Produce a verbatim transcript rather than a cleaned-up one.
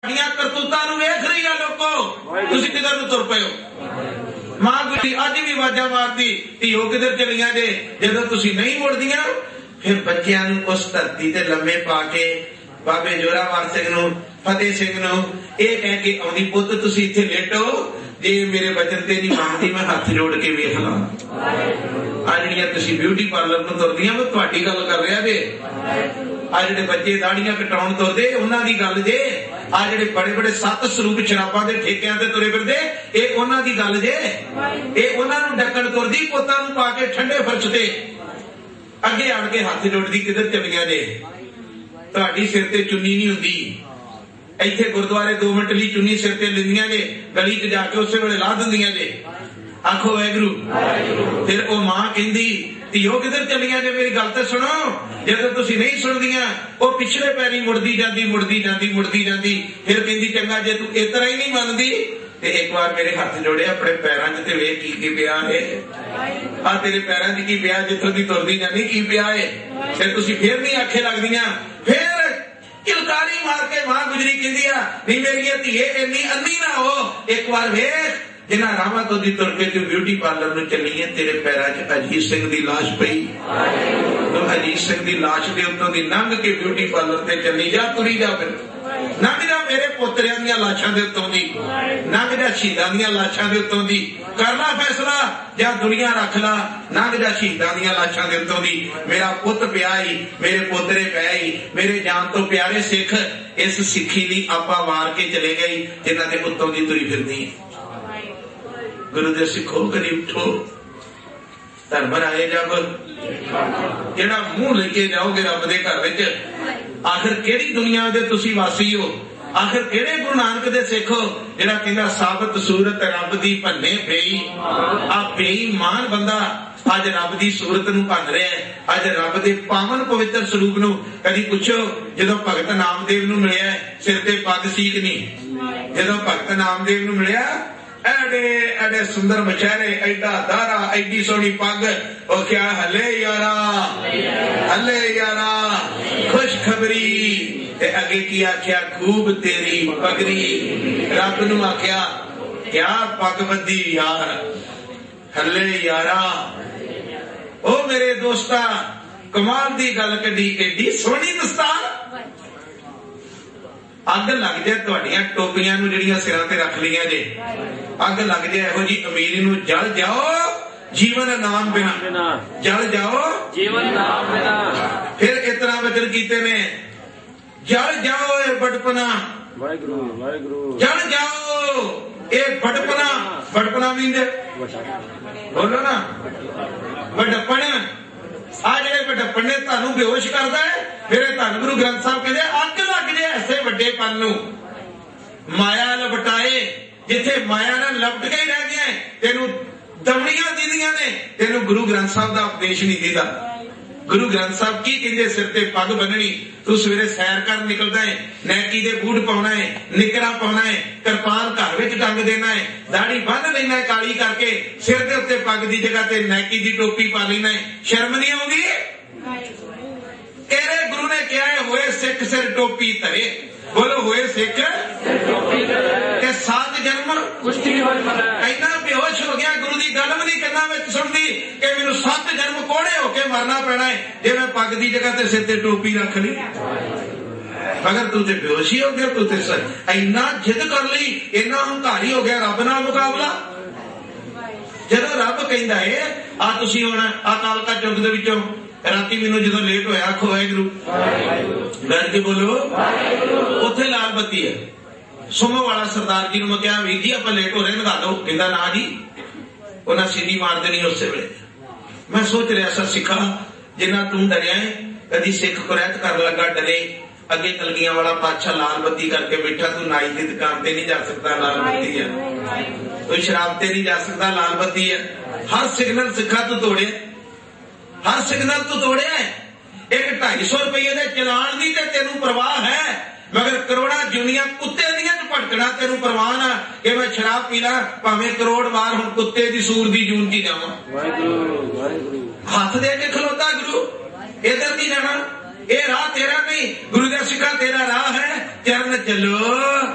करतूतां नूं वेख रही है लोगो, तुसीं किधर नूं तुर पए हो। मां गुड़ी अज भी आवाज़ां मारदी धिओ किधर चलियां जे, जदों तुसीं नहीं मुड़दियां फिर बच्चियां नूं उस धरती ते लम्मे पा के बाबे जोरावर सिंह नूं फतेह सिंह नूं ये कह के आउंदी पुत्त तुसीं इत्थे लेटो, जे मेरे वचन ते नहीं मंनदी मैं हथ जोड़ के वेख ला। आ जिहड़ियां तुसीं ब्यूटी पार्लर नूं तुरदियां मैं तुहाडी गल कर रहा जे। आ जिहड़े बच्चे दाड़ियां कटाउण तुरदे उन्हां दी गल जे। आ जिहड़े बड़े बड़े सत्त स्वरूप शराबां दे ठेकिआं ते तुरे फिरदे ये उन्हां दी गल जे। ये उन्हां नूं डक्कण तुरदी पुत्तां नूं पा के ठंडे फर्श ते अगे आण के हथ जोड़दी किधर चलियां जे। तुहाडी सिर ते चुन्नी नहीं हुंदी, इत्थे गुरुद्वारे दो मिनट लई चुन्नी सिर ते लैंदियां जे, गली च जाके उस वेले ला दिंदियां जे। आखो वाहिगुरू। फिर वो मां कहंदी धिओ किधर चलियां जे, मेरी गल ते सुनो। जदों तुसीं नहीं सुणदियां वो पिछले पैरी मुड़दी जांदी मुड़दी जांदी मुड़दी जांदी फिर कहंदी चंगा जे तू इस तरह ही नहीं मनदी ते एक बार मेरे हाथ जोड़े अपने पैरां च ते वेख की की पिया है। आ तेरे पैरां च की पिया, जिथों दी तुरदी जांदी की पिया है। फिर तुसीं फिर नहीं आखे लगदियां। फिर किलकारी मार के मां गुजरी कहंदी आ नहीं मेरी धीए इन्नी अन्नी ना हो, एक बार वेख जिन्हां रावां तो दी तुर के तू ब्यूटी पार्लर में चली है, तेरे पैरां च अजीत सिंह दी लाश पई। तो अजीत सिंह दी लाश दे उत्तों दी लंघ के ब्यूटी पार्लर ते चली जा, तुरी जा, फिर लंघ जा मेरे पोतरियां दी लाशां दे उत्तों दी, लंघ जा शहीदां दी लाशां दे उत्तों दी, कर ला फैसला या दुनिया रख ला, लंघ जा शहीदां दी लाशां दे उत्तों दी। मेरा पुत पिया ही, मेरे पोतरे पै ही, मेरे जान तो प्यारे सिख इस सिक्खी दी आपा वार के चले गई जिन्हां दे उत्तों दी तुरी फिरदी। गुरु दे सिखो कदी उठो, धर्म राए जब जेड़ा मुंह लेके जाओगे रब दे घर विच, आखिर केड़ी दुनिया दे तुसी वासी हो, आखिर केड़े गुरु नानक दे सिख हो जेड़ा कहंदा साबत सूरत रब दी भन्ने बेई। आ बेईमान बंदा अज रब दी सूरत नूं भन रहा है, अज रब दे पावन पवित्र स्वरूप नूं। कदी पुछो जदों भगत नामदेव नूं मिलिया सिर ते पग सी कि नहीं? जदों भगत नामदेव नूं मिलिया एडे एडे सुंदर मचेहरे, एडा दारा, एडी सोहनी पग, ओ क्या हले यारा हले यारा खुशखबरी। ते अगे की आख्या खूब तेरी पगड़ी। रब नूं आख्या क्या पग बद्धी यार, हले यारा। ओ मेरे दोस्ता कमाल दी गल कढ़ी, एडी सोहनी दस्तार। अग लग जाए तुहाडियां टोपियां नूं जिहड़ियां सिरां ते रख लियां जे, अग लग जाए इहो जी अमीरी नूं, जल जाओ जीवन नाम बिना, जल जाओ जीवन नाम बिना। फिर इतना वचन कीते ने, जल जाओ ए बड़पना, वाहिगुरू वाहिगुरू, जल जाओ ए बड़पना। बड़पना मींदे बोलो ना, बड़पन। आ जिहड़े बड़प्पन ने तुहानूं बेहोश करदा है, फिर धन गुरु ग्रंथ साहब कहंदे अग लग जाए ऐसे वड्डेपन नूं। माया लपटाए, जिथे माया नाल लपट के ही रह गया, तेनू दवड़ियां दीदियां ने, तेनू गुरु ग्रंथ साहब का उपदेश नहीं दीदा। गुरु ग्रंथ साहब की कहंदे सिर ते पग बन्ननी, तू सवेरे सैर कर निकलदा है, नैकी दे बूट पाउणा है, निकरा पाउणा है, किरपान घर विच टंग देना है, दाढ़ी बन लेना है काली करके, सिर दे उत्ते पग दी जगह ते नैकी दी टोपी पा लेना है। शर्म नहीं आउंदी? तेरे गुरु ने क्या है, होए सिख सिर टोपी धरे। बोलो होए सिख के सात जन्म इन्ना बेहोश हो गया, गुरु की गल भी नहीं करना में सुनती कि मैनू सत्त जन्म कोड़े होके मरना पैना है जे मैं पग की जगह ते सिर ते टोपी रख ली। मगर तू ते बेहोश ही हो गया, तू ते इन्ना जिद कर ली, इन्ना हंकारी हो गया रब नाल मुकाबला। जदों रब कहंदा है आ तुसीं हुण आ कालका चुग दे विचों राती मैनू जो लेट होया, आखो वाहिगुरू डर के बोलो। उत्थे लाल बत्ती है, सुमो वाला सरदार जी मैं क्या वीर जी आप लेट हो रहे लगा दो, कहता ना जी, उन्हें सीढ़ी मार देनी उस वेले। मैं सोच रहा सा सिखा जिन्ना तू डरिया है, कदी सिख कुरैत कर लगा डरे, अगे कलगियां वाला पातशाह लाल बत्ती करके बैठा, तू नाई की दुकान ते नहीं जा सकता, लाल बत्ती है। कोई शराब ते नहीं जा सकता, लाल बत्ती है। हर सिग्नल सिखा तू तोड़े, हर सिग्नल तू तोड़िया है। एक ढाई सौ रुपये के चलान की तेनू परवाह है, मगर करोड़ा जुनिया कुत्ते दियां भटकना तेनू परवाह ना कि मैं शराब पी ला, भावें करोड़ बार हुण कुत्ते दी सूर दी जून की जावां। हाथ दे के खलोता गुरु, इधर नहीं जाना, ये राह तेरा नहीं, गुरु का सिखा तेरा राह है, चरण चलो।